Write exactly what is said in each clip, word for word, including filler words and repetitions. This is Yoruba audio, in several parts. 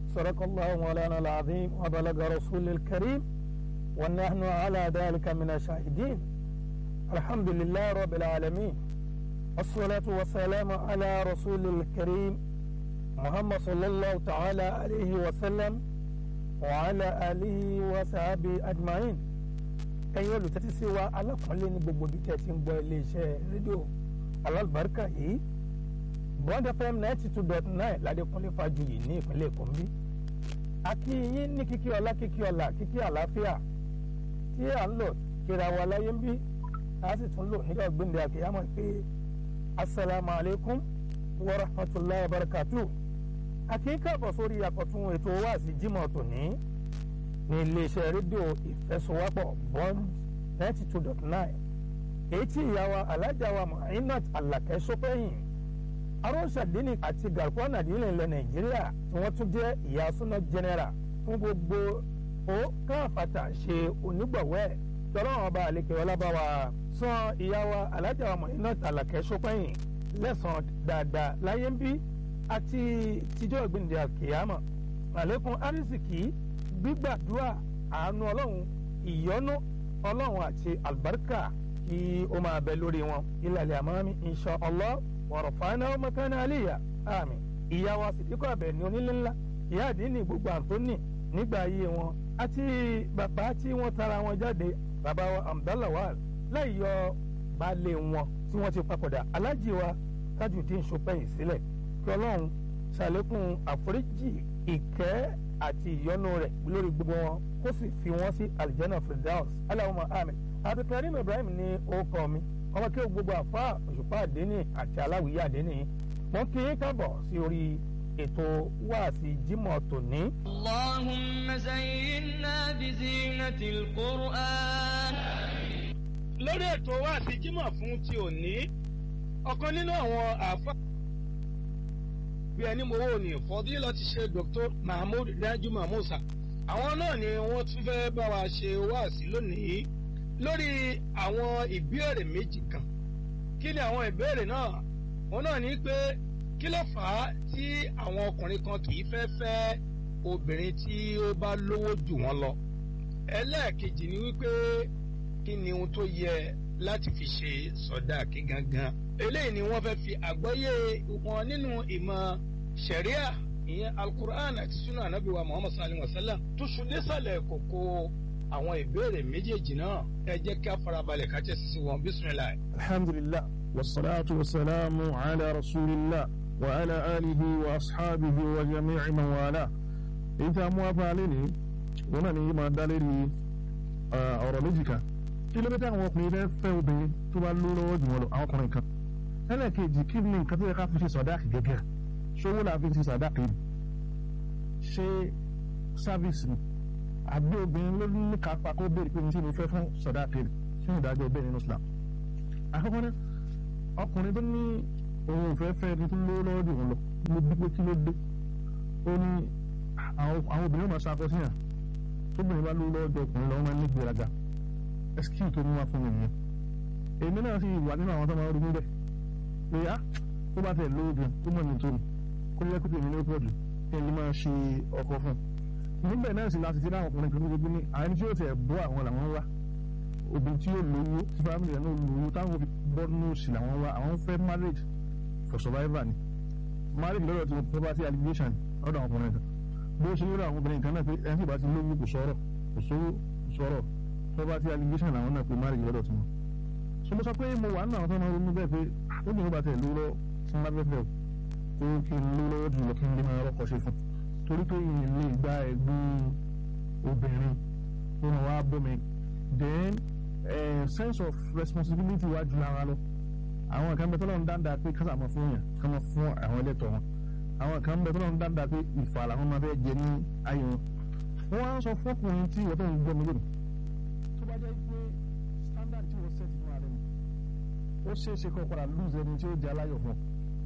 صدق الله مولانا العظيم وبلغ رسول الكريم ونحن على ذلك من الشاهدين الحمد لله رب العالمين والصلاة والسلام على رسول الكريم محمد صلى الله تعالى عليه وسلم وعلى آله وصحبه أجمعين ẹ̀yin olùtẹ́tí sí wa alákùnrin ní gbogbo ibi tí ẹ ti ń gbọ́ iléeṣẹ́ rédíò alálùbáríkà yìí Bond F M ninety two dot nine Ládékúnlé Fájuyì ní ìpínlẹ̀ Èkó ń bí. A kí yín ní kíkí ọlá kíkí ọlá kíkí àlàáfíà tí à ń lò kíra wa láyé ń bí a sì tún lò nígbà gbẹ̀ndẹ̀ àkèyàmọ̀ pé asalaamu alaykum wa rahmatulahi wa barakatuh. A kì í káàbọ̀ sórí àkọ́tún ètò wáàsí Jímọ̀ tòní ní iléeṣẹ́ rédíò ìfẹsọ̀wápọ̀ Bond ninety two dot nine èyí tí ìyá wa alájà wa Muinat Alakẹ́ Sọ́pẹ́yìn arósàdínì àti Garkuwa Nàdínì ilẹ̀ Nàìjíríà tí wọ́n tún jẹ́ ìyá súná general fún gbogbo ó káàfàtà ṣe onígbọ̀wẹ́ tọ́lọ́wọ́n ọba àlekè ọlábàwà san ìyá wa alájà wa Muinat Alakẹ́ Sọ́pẹ́yìn lẹ́sàn dáadáa láyé ń bí àti tíjọ́ ìgbìndé àkèyàmọ̀ àlékún arísìkì gbígbàdúrà àánú ọlọ́run ìyọ́nú ọlọ́run àti àlùbáríkà kí ó máa bẹ lórí wọn ìlàlẹ̀ àmọ́mí insha Allah wa rafa'na makana aliyya àmín. ìyá wa Sìdíkọ̀ Àbẹ̀ní onílé ńlá ìyá àdínní gbogbo àǹtóní nígbà ayé wọn àti bàbá tí wọ́n tara wọn jáde bàbá wa Amdalawal láì yọ baálé wọn tí wọ́n ti papòdà alájì wa Tajudeen Sọ́pẹ́yìn sílẹ̀ kí ọlọ́run ṣàlékún àforíjì ìkẹ́ àti ìyọ́nú rẹ̀ lórí gbogbo wọn kó sì fi wọ́n sí aljanna firdaus Allahumma amin. Abdulkarim Ibrahim ní orúkọ mi ọmọ kí o gbogbo àfa òṣùpá àdénì àti aláwìyé àdénì wọn kì í kábọ̀ sí orí ètò wáàsí Jímọ̀ tòní. Allahumma zayyinna bi zinatil Qur'an. lórí ètò wáàsí Jímọ̀ fún ti òní ọ̀kan nínú àwọn àfa bí ẹni mo wò ní fọdílà ti ṣe Doctor Mahmood Danjuma Musa àwọn náà ni wọ́n tún fẹ́ bá wa ṣe wáàsí lónìí lórí àwọn ìbéèrè méjì kan. Kí ni àwọn ìbéèrè náà? wọn náà ní pé kí ló fà á tí àwọn ọkùnrin kan kì í fẹ́ fẹ́ obìnrin tí ó bá lówó jù wọ́n lọ. ẹlẹ́ẹ̀kejì ni wípé kí ni ohun tó yẹ láti fi ṣe sọ̀dáàkì gangan. eléyìí ni wọ́n fẹ́ fi àgbọ́yé wọn nínú ìmọ̀ ṣẹ̀ríà ìyẹn alukur'an àti sunna anabi wa muhammad sallallahu alaihi wa sallam tó ṣùdésàlẹ̀ kòkó àwọn ìbéèrè méjèèjì náà. ẹ jẹ́ ká farabalẹ̀ ká tẹ̀sí sí wọn bisimilayi. alhamdulillah wasalaatu wasalaamu ala rasulillah wa ala alihi wa ashabihi wa jami'i man wala. èyí tí a mú afa alẹ́ ni wọn náà ní máa dá lérí ọ̀rọ̀ méjì kan. kí ló dé táwọn ọkùnrin fẹ́ fẹ́ obìnrin tó bá lówó jù wọn lọ àwọn ọkùnrin kan. ẹlẹ́ẹ̀kejì kí ni nǹkan tó yẹ ká fi ṣe sọ̀dáàkì gẹ́gẹ́ ṣówó la fi ṣe sọ̀dáàkì ni ṣé sáfíìsì ni àbí obìnrin ló ní kápá kó béèrè pé ní tí mo fẹ́ fún sọ̀dáàkì ni ṣé ìdájọ́ bẹ́ẹ̀ nínú Islam. àkọ́kọ́ náà ọkùnrin tó ní òun ò fẹ́ fẹ́ ẹni tó lówó lọ́wọ́ jù wọn lọ mo bí pé kí ló dé ó ní àwọn obìnrin máa ṣàkóso yàn tóbìnrin bá lówó lọ́wọ́ jù ọkùnrin lọ́wọ́ máa ní ìgbéraga ẹsikíù tó mú wá fún mi nìyẹn. èmi náà sì wà nínú àwọn tó máa ronú bẹ́ẹ̀ pé á tó bá tẹ̀ lówó gan tó mọ̀ ní tóun kó lè kúrò ní lóòpọ̀ jù kí ẹni máa ṣe ọkọ fún un. níbẹ̀ náà sì láti ti láwọn ọkùnrin kan gbogbo ní àwọn tí yóò tẹ̀ bọ́ àwọn làwọn wá obìnrin tí yóò lówó tí fámìlì rẹ̀ náà lówó táwọn òbí bọ́ nọ́ọ̀sì làwọn wá àwọn fẹ́ marriage for survivor ni marriage lọ́dọ̀ tí poverty alleviation lọ́dọ̀ àwọn ọkùnrin kan bó ṣe lọ́dọ̀ àwọn obìnrin kan náà pé ẹni tí ìbá ti lówó kò sọ̀rọ̀ kò sówó kò sọ̀rọ̀ poverty alleviation làwọn náà pé marriage lọ́dọ̀ tí wọn. so mo sọ pé mo wà nínú àwọn tó máa ronú bẹ́ẹ̀ pé ó ní ìbá tẹ̀ lówó tí wọ́n bá fẹ́ fẹ́ o kí n lówó lọ́wọ́ jùlọ kí n lè máa rọ́kọ̀ ṣe fún torí pé ìyìn lè gba ẹ̀gbọ́n obìnrin tó máa wá bọ́ mi then uh, sense of responsibility wá ju ara lọ àwọn kan bẹ tó lọ́n dáadáa pé kásà máa fún yàn ká máa fún àwọn ẹlẹ́tọ̀ wọn àwọn kan bẹ tó lọ́n dáadáa pé ìfà làwọn máa fẹ́ jẹ ní ayé wọn. wọ́n á sọ fọ́kùnrin tí ìwọ́n tó ń gbọ́ mi lónìí tó bá jẹ́ pé standard tí wọ́n set fún ara rẹ̀ ó ṣeé ṣe kó padà lose ẹni tí ó jẹ́ aláyọ̀ fún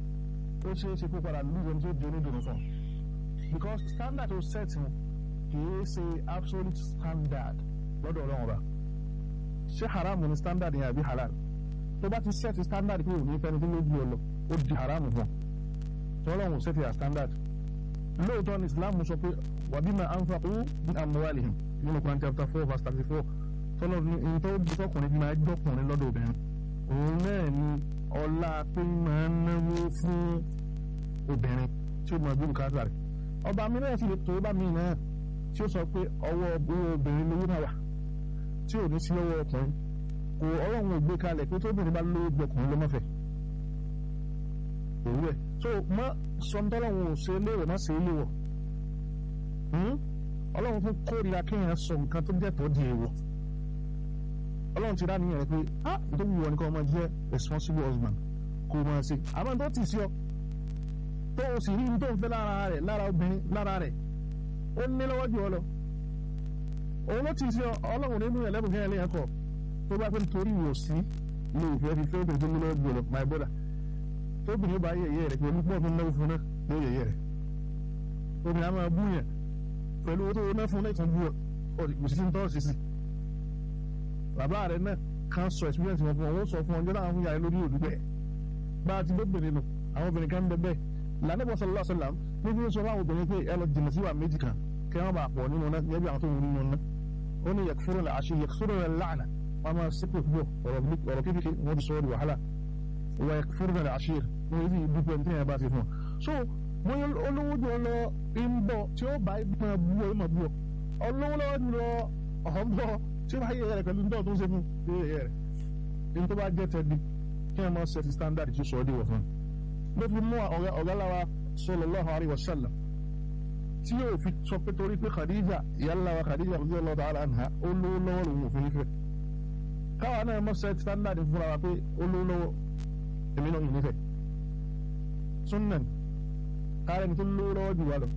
ó ṣeé ṣe kó padà lose ẹni tí ó jẹ́ onídùnnú fún because standard tó set wọn kì í ṣe absolute standard lọ́dọ̀ ọlọ́run ọba ṣé haramu ni standard yẹn àbí halal tó bá ti set standard pé òní fẹ́ni tó lójú ọ lọ ó di haramu fún ọ tí ọlọ́run set yà standard lóòótọ́ ní Islam sọ pé wa bima anfaqu min amwalihim nínú Quran chapter four verse thirty four tọ́lọ́ ní ní tó di fọkùnrin bí máa jọkùnrin lọ́dọ̀ obìnrin òun náà ni ọlá pé máa ń náwó fún obìnrin tí ó máa gbé bùkátà rẹ̀ ọba mi náà sì lè tó bá mi náà tí ó sọ pé ọwọ́ obìnrin lówó náà wà tí ò ní sí lọ́wọ́ ọkùnrin kò ọlọ́run ò gbé kalẹ̀ pé tóbìnrin bá lówó gbé ọkùnrin ló mọ̀fẹ́ òwú ẹ̀ so mọ́ sọ́ńtọ́lọ́run ò ṣe léwọ̀ má ṣe é léwọ̀ ọlọ́run fún kórìíra kéèyàn sọ nǹkan tó jẹ́ tó di èèwọ̀ ọlọ́run ti rá nìyẹn rẹ pé ah nítorí ìwọ nìkan ọmọ jẹ́ responsible husband kò máa ṣe àmọ́ tó ti sí ọ tó o sì rí ní tó ń fẹ́ lára rẹ̀ lára obìnrin lára rẹ̀ ó ní lọ́wọ́ jù ọ lọ òun ló ti sí ọ ọlọ́run nínú ẹlẹ́bùn kẹ́hìn lẹ́yìn kọ tó bá pẹ́ nítorí ìwò sí ní ìfẹ́ fi fẹ́ obìnrin tó ní lọ́wọ́ jù ọ lọ my brother tóbìnrin bá yẹ̀yẹ́ rẹ̀ pẹ̀lú pọ̀ fún náwó fún náà ló yẹ̀yẹ́ rẹ̀ obìnrin á máa bú yẹn pẹ̀lú owó tó ná fún náà ìtàn bú ọ kò sí sí ń tọ́ sí sí bàbá rẹ̀ náà kan sọ experience wọn fún ọ wọ́n sọ fún ọjọ́ náà fún yàrá lórí òdùgbẹ́ bá a ti lóbìnrin nù àwọn obìnrin kan bẹ bẹ́ẹ̀ lànàbọ̀ sallallahu alaihi wasallam níbi sọ fún àwọn obìnrin pé ẹ lọ jìnnà sí wà méjì kan kí wọ́n bá pọ̀ nínú náà yẹ́bí àwọn tó ń nínú náà ó ní yakfuruna al-ashir yakfuruna al-la'na wọ́n máa sípò púpọ̀ ọ̀rọ̀ kékeré wọ́n ti sọ ọ́ di wàhálà wọ́n yakfuruna al-ashir wọ́n yẹ kí dúpẹ́ ní tẹ́yìn bá ti fún ọ. so wọ́n yẹ olówó jù ọ lọ ń bọ̀ tí ó bá máa bú ọ máa bú ọ olówó lọ́wọ́ jù lọ ọ̀hún bọ̀ tí ó bá yẹ rẹ̀ pẹ̀lú nítorí tó ń ṣe fún yẹ rẹ̀ ní tó bá jẹ́ tẹ́bi kí wọ́n máa ṣe ti standard tí ó sọ ọ́ dé wọ̀ fún un ló fi mú ọ̀gá láwa sallallahu alaihi wasallam tí yóò fi sọ pé torí pé Khadija ìyálà wa Khadija radiyallahu ta'ala anha olówó lọ́wọ́ lòun òfin nífẹ̀ẹ́ káwa náà mọ̀ set standard fúnra wa pé olówó lọ́wọ́ èmi náà yìí nífẹ̀ẹ́ sunnan káàrẹ́ ni tó lówó lọ́wọ́ jù wá lọ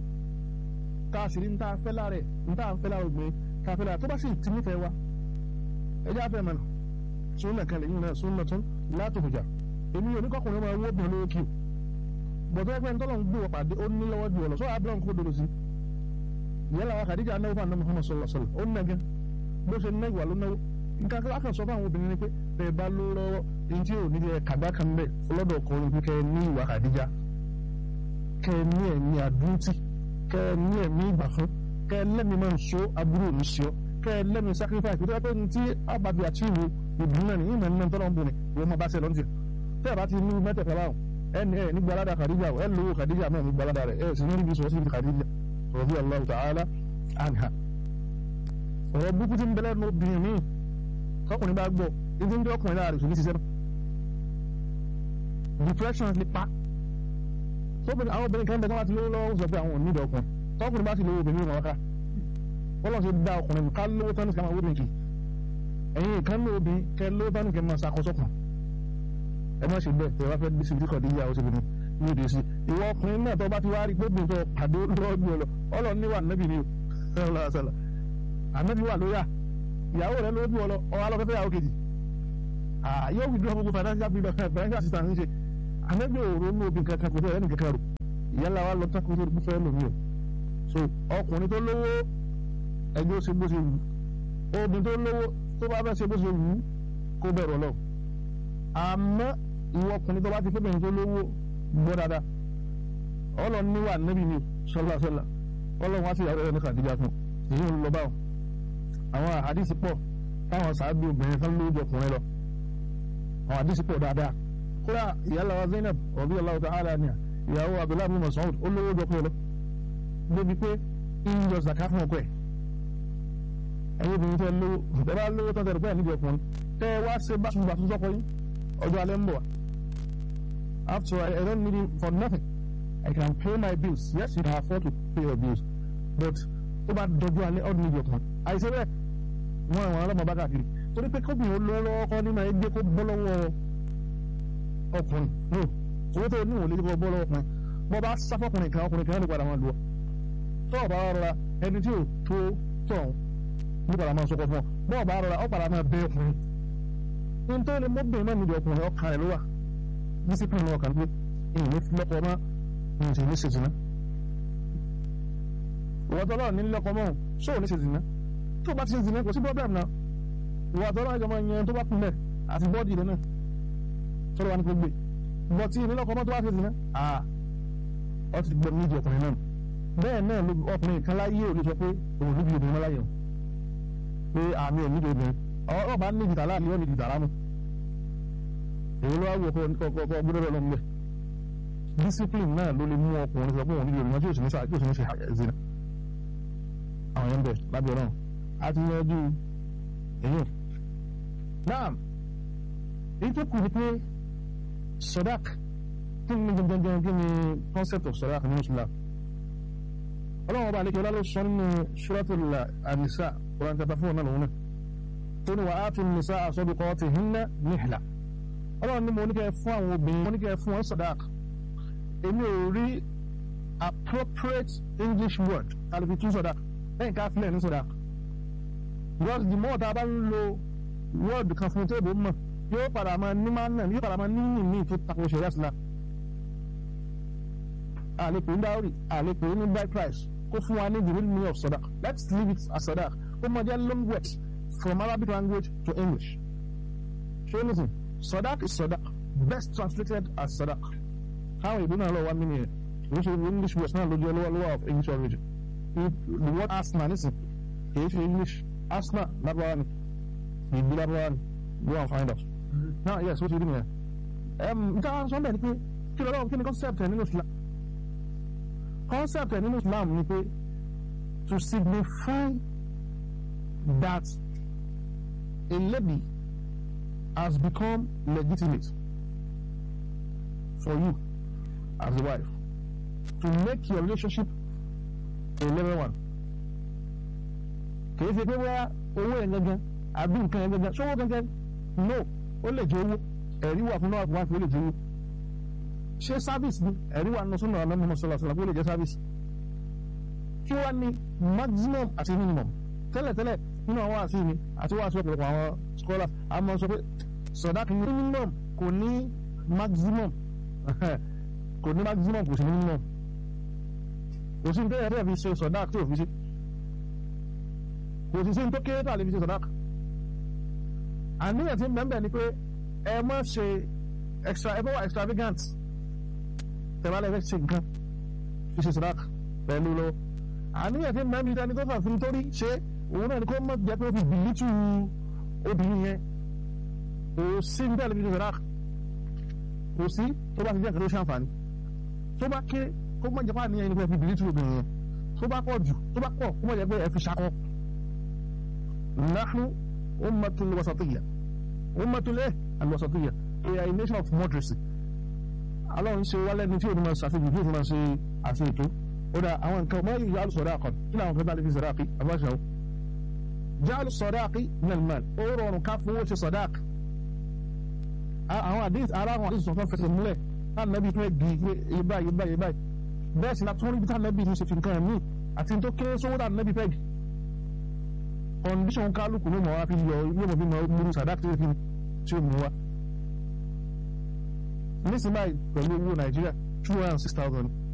káàsìrí ń tá fẹ́ láàrẹ̀ ń tá fẹ́ láàrẹ̀ obìnrin ká fẹ́ láàrẹ̀ tó bá sì ti nífẹ̀ẹ́ wa ẹjẹ́ afẹ́ mọ́nà sunnan kan lè yín náà sunnan tún látòkùjà èmi ò ní kọkùnrin máa wó obìnrin lówó kí o bọ̀dọ̀ ẹgbẹ́ ntọ́lọ̀ ń gbé wọ pàdé ó ní lọ́wọ́ jù ọ lọ sọ abúlé kó dodo sí ìyálà wa Khadija anáwó fún anamu Muhammad sallallahu alaihi wasallam ó nà gẹ́ bó ṣe náwó wà ló náwó nǹkan kan akàn sọ fún àwọn obìnrin ni pé bẹ́ẹ̀ bá ló lọ́wọ́ ní tí ò ní jẹ́ kàgbá kan bẹ́ẹ̀ ọlọ́dọ̀ ọkùnrin pé kẹ́ ẹ ní ìwà Khadija kẹ́ ẹ ní ẹ̀mí àdúntì kẹ́ ẹ ní ẹ̀mí ìgbà fún kẹ́ ẹ lẹ́mi máa ń so aburú òní sí ọ kẹ́ ẹ lẹ́mi sacrifice pé tó ní tí àbàbí àti ìwò ìdùnnú náà ní ìmọ̀ ní tọ́lọ́ ń bọ̀ ní ìwọ́n máa bá ṣe lọ́ntì tẹ́ ẹ bá ti ní mẹ́tẹ̀ẹ̀ta báwọn ẹni ẹ ní gbalada Khadija ẹ lówó Khadija náà ní gbalada rẹ ẹ sì ní níbi sọ̀rọ̀ sí ibi Khadija radiyallahu ta'ala anha ọ̀rọ̀ búkú tí ń bẹ̀lẹ̀ ní obìnrin míì tọkùnrin bá gbọ́ ìdí ń dé ọkùnrin láàrin ṣùgbọ́n ṣiṣẹ́ depression lè pa tóbìnrin àwọn obìnrin kan bẹ̀ wọ́n ti lówó lọ́wọ́ sọ pé àwọn ò ní ìdọ̀ ọkùnrin tọkùnrin bá ti lówó obìnrin wọn ká wọ́n lọ́ọ́ ṣe dá ọkùnrin ká lówó tán ní kàmá obìnrin kì ẹ̀yin kan lówó obìnrin kẹ lówó tán ní kẹ máa ṣàkóṣọ́kùn ẹ má ṣe bẹ́ẹ̀ tẹ wá fẹ́ bí síbi Khadija ó ṣe bìnrin ní òde sí ìwọ ọkùnrin náà tó bá ti wá rí gbógun tó pàdé lọ́ọ́dún ọlọ ọlọ níwà nẹ́bì ni o ṣẹlẹ̀ ànẹ́bì wà lóyà ìyàwó rẹ lójú ọlọ ọwọ́ alọ́ fẹ́fẹ́ yàwó kejì yóò wí dúró gbogbo financial freedom financial assistance ń ṣe ànẹ́bì òru ní obìnrin kankan kò tẹ́ ẹni kankan rò ìyálà wa lọ tako tó dùkú fẹ́ lómi o so ọkùnrin tó lówó ẹgbẹ́ ó ṣe bó ṣe wù obìnrin tó lówó tó bá fẹ́ ṣe bó ṣe wù kó bẹ̀rù Ọlọ́run àmọ́ ìwọ ọkùnrin tó bá ti fẹ́bẹ̀rẹ̀ tó lówó gbọ́ dáadáa ọlọ́run níwà nẹ́bí ni sọlá sọlá ọlọ́run wá sí ìyàwó ẹ̀rọ ní Khadija fún èyí ń lọ báwọn àwọn àdìsí pọ̀ táwọn sàábì obìnrin fẹ́ lójú ọkùnrin lọ àwọn àdìsí pọ̀ dáadáa kódà ìyálà wa Zainab radiyallahu ta'ala anha ìyàwó Abdullahi bin Mas'ud ó lówó jọ ọkùnrin lọ débi pé ń yọ zaka fún ọkọ ẹ̀ ẹ̀yin obìnrin tẹ́ lówó tẹ́ bá lówó tán tẹ́ rẹ̀ níbi ọkùnrin tẹ́ wá ṣe báṣubàṣu sọ́kọ yín ọjọ́ alẹ́ ń bọ̀ wá after all I don't need it for nothing I can pay my bills yes you can afford to pay your bills but tó bá dọjú alẹ́ ọdún níbi ọkùnrin àìsí bẹ́ẹ̀ wọ́n àwọn ọlọ́mọ bá káàkiri torí pé kóbìnrin olówó lọ́wọ́ kọ́ nínú ayé gbé kó bọ́ lọ́wọ́ ọkùnrin no owó tó ní òun lè kó bọ́ lọ́wọ́ ọkùnrin bọ́ bá sáfọ́kùnrin kan ọkùnrin kan lè padà máa lù ọ́ tó o bá rọra ẹni tí ò tó tọ̀ ní padà máa sọkọ fún ọ bọ́ ọ bá rọra ọ padà máa bẹ ọkùnrin nítorí mọ́bìnrin náà níbi ọkùnrin ọkàn rẹ̀ ló wà discipline náà kàn pé ìyìn ní lọ́kọ̀ ọmọ ìyìn sì ní ṣèṣìná ìwọ́tọ́ náà ní lọ́kọ̀ ọmọ ṣó ní ṣèṣìná tó bá ti ṣèṣìná kò sí problem náà ìwọ́tọ́ náà ìjọba yẹn tó bá pinlẹ̀ àti bọ́ọ̀dì rẹ̀ náà tọ́lọ́ wa ní kó gbé bọ́ tí ní lọ́kọ̀ ọmọ tó bá ṣèṣìná àà ọ ti gbọ́ nídìí ọkùnrin náà bẹ́ẹ̀ náà ọkùnrin kan láyé ò lè sọ pé òun níbi obìnrin mọ́ láyé o pé àmì ò nídìí obìnrin ọ̀rọ̀ bá nídìí tàlá ni ó nídìí tàlá mu èyí ló wá wò kọ́kọ́ gbọ́dọ̀ lọ́mú bẹ́ẹ̀ discipline náà ló lè mú ọkùnrin sọ pé òun nídìí obìnrin tí òsì ní sá tí òsì ní ṣe zina àwọn yẹn bẹ̀ lábẹ́ ọ̀rọ̀ a ti yanjú èyí náà èyí tó kù ni pé sọdáàk kí ni gangan kí ni concept of sọdáàk ní Islam ọlọ́run ọba àlekè ọlá ló sọ nínú Suratul An-Nisa Quran chapter four náà lòun náà tó ní wa atu an-nisaa sadiqatihinna nihla ọlọ́run ní mo ní kẹ́ fún àwọn obìnrin mo ní kẹ́ fún wọn sọdáàk èmi ò rí appropriate English word tàbí tún sọdáàk lẹ́yìn ká fílẹ̀ ní sọdáàk because the more tá a bá ń lo word kan fún tébù mọ̀ yóò padà máa ní máa nà yóò padà máa ní ìní tó tako ṣẹ̀ríà Islam àlepò ń dáwọ́rì àlepò ní bride price kó fún wa ní the real meaning of sadaq let's leave it as sadaq ó mọ jẹ́ long words from Arabic language to English so listen sadaq is sadaq best translated as sadaq how ìbú náà lọ wá nínú yẹn which is English words náà lójú ọlọ́wọ́ lọ́wọ́ of English origin the word asna nísìn kì í ṣe English asna lábáwá ni ìbí lábáwá ni go and find out now yes what you doing here um nǹkan àwọn sọ́ndẹ̀ ni pé kí lọ́wọ́ kí ni concept ẹ̀ nínú Islam concept ẹ̀ nínú Islam ni pé to signify that a lady has become legitimate for you as a wife to make your relationship a level one kì í ṣe pé wá owó ẹ̀ gẹ́gẹ́ àbí nǹkan ẹ̀ gẹ́gẹ́ ṣọwọ́ gẹ́gẹ́ no ó lè jẹ́ owó ẹ̀rí wà fún náà wà fún ó lè jẹ́ owó ṣé service ni ẹ̀rí wà nínú súnà ọ̀nà mọ́mọ́ sọ́lá sọ́lá ó lè jẹ́ service kí wá ní maximum àti minimum tẹ́lẹ̀tẹ́lẹ̀ nínú àwọn àti mi àti wọ́n àti ọ̀pọ̀lọpọ̀ àwọn scholars a máa sọ pé sọ̀dáàkì minimum kò ní maximum kò ní maximum kò sí ní minimum kò sí ní tẹ́lẹ̀ tẹ́lẹ̀ fi ṣe sọ̀dáàkì tí ò fi ṣe kò sí sí ní tó kéré tà lè fi ṣe sọ̀dáàkì àníyàn tí mẹ́mbẹ̀ ni pé ẹ má ṣe extra ẹ bá wà extravagant tẹ̀wálẹ̀ fẹ́ ṣe nǹkan fi ṣe sọ̀dáàkì pẹ̀lú lọ àníyàn tí mẹ́mbẹ̀ ìdáni tó fà fún torí ṣe òun náà ni kó mọ̀ jẹ́ pé ó fi bìlítù obìnrin yẹn kò sí ní tẹ́lẹ̀ fi ṣe sọ̀dáàkì kò sí tó bá ti jẹ́ kẹ́lẹ́ ṣàǹfààní tó bá ké kó mọ̀ jẹ́ pé àníyàn ni pé fi bìlítù obìnrin yẹn tó bá pọ̀ jù tó bá pọ̀ kó mọ̀ jẹ́ pé ẹ fi ṣakọ nahnu ummatul wasatiyya ummatul eh al-wasatiyya a nation of moderacy Ọlọ́run ṣe wá lẹ́ni tí ó ní máa ṣàfihàn tí ó ní máa ṣe àṣeyìtó ó dá àwọn nǹkan mọ́ ìyá al-sadaqah kí ni àwọn kan bá lè fi sadaqi àbáṣà ó ja'alu sadaqi min al-mal ó rọrùn ká fowó ṣe sadaq àwọn àdéhùn ara àwọn àdéhùn sọ̀tọ̀ fẹsẹ̀ múlẹ̀ láti nẹ́bí tó di iye báyìí iye báyìí báyìí bẹ́ẹ̀ sì látún rí bí táwọn nẹ́bí ṣe fi nǹkan ẹ̀mí àti tó kéré sówó dà nẹ́bí pẹ́ẹ́gì condition kálukú ló mọ̀ wá fi yọ ilé mọ̀ bí mọ̀ múrú sadaq tí ó mú wá nísìnyí báyìí pẹ̀lú owó Nàìjíríà two hundred and six thousand